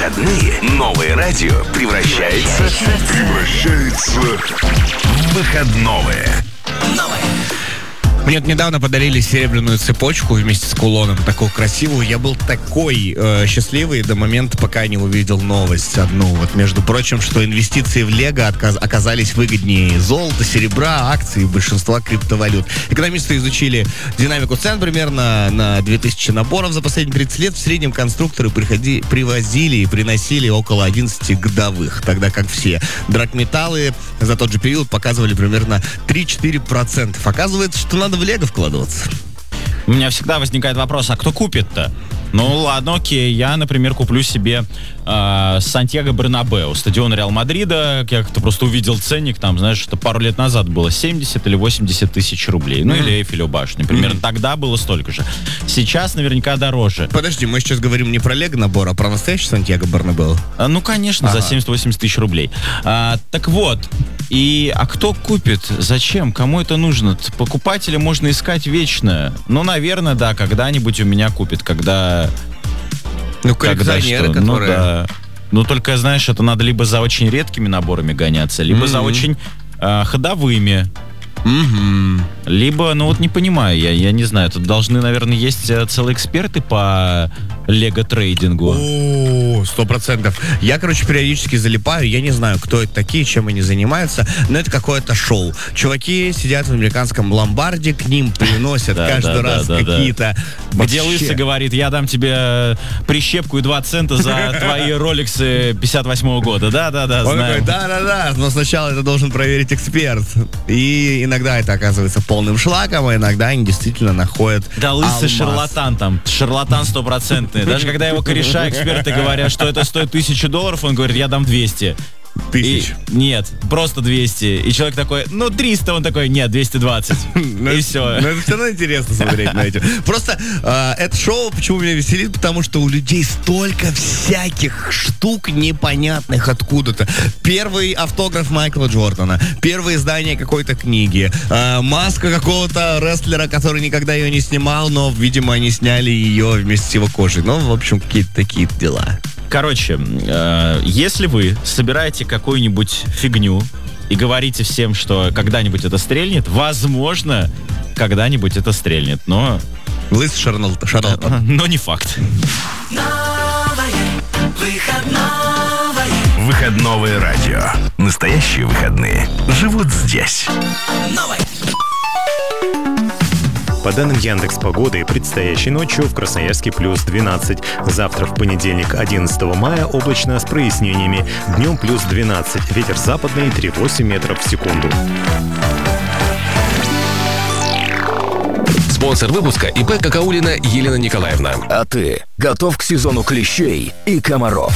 выходные новое радио превращается в выходное. Мне недавно подарили серебряную цепочку вместе с кулоном, такую красивую. Я был такой счастливый до момента, пока не увидел новость одну. Вот, между прочим, что инвестиции в Лего оказались выгоднее золота, серебра, акций и большинства криптовалют. Экономисты изучили динамику цен примерно на 2000 наборов за последние 30 лет. В среднем конструкторы привозили и приносили около 11 годовых, тогда как все драгметаллы за тот же период показывали примерно 3-4%. Оказывается, что надо в Лего вкладываться. У меня всегда возникает вопрос, а кто купит-то? Ну ладно, окей, я, например, куплю себе Сантьяго Бернабеу, стадион Реал Мадрида. Я как-то просто увидел ценник, там, знаешь, это пару лет назад было 70 или 80 тысяч рублей. Ну или Эйфелеву башню. Примерно тогда было столько же. Сейчас наверняка дороже. Подожди, мы сейчас говорим не про Лего набор, а про настоящий Сантьяго Бернабеу. Ну, конечно, за 70-80 тысяч рублей. Так вот, а кто купит? Зачем? Кому это нужно? Покупателя можно искать вечно. Ну, наверное, да, когда-нибудь у меня купит, когда... Ну, коллекционеры, которые... Ну, да. Ну, только, знаешь, это надо либо за очень редкими наборами гоняться, либо за очень ходовыми. Либо, ну вот не понимаю, я не знаю, тут должны, наверное, есть целые эксперты по лего-трейдингу. О, 100%. Я, периодически залипаю, я не знаю, кто это такие, чем они занимаются, но это какое-то шоу. Чуваки сидят в американском ломбарде, к ним приносят каждый раз какие-то... Где Лысый говорит, я дам тебе прищепку и 2 цента за твои роликсы 58-го года. Да-да-да, Он знаю. такой, да-да-да, но сначала это должен проверить эксперт. И иногда это оказывается полным шлаком, а иногда они действительно находят Да, Лысый алмаз. шарлатан там, шарлатан 100%. Даже когда его кореша, эксперты говорят, что это стоит $1000, он говорит, я дам 200. Тысяч. Нет, просто 200. И человек такой, 300, он такой, нет, 220. И все. Но это все равно интересно смотреть на эти. Просто это шоу, почему меня веселит, потому что у людей столько всяких штук непонятных откуда-то. Первый автограф Майкла Джордана, первое издание какой-то книги, маска какого-то рестлера, который никогда ее не снимал, но, видимо, они сняли ее вместе с его кожей. Ну, в общем, какие-то такие дела. Короче, если вы собираете какую-нибудь фигню и говорите всем, что когда-нибудь это стрельнет, возможно, когда-нибудь это стрельнет, но... Лысый шарлатан. Но не факт. Выходное радио. Настоящие выходные живут здесь. По данным Яндекс.Погоды, предстоящей ночью в Красноярске плюс 12. Завтра, в понедельник, 11 мая, облачно с прояснениями. Днем плюс 12. Ветер западный 3,8 метров в секунду. Спонсор выпуска ИП Какаулина Елена Николаевна. А ты готов к сезону клещей и комаров?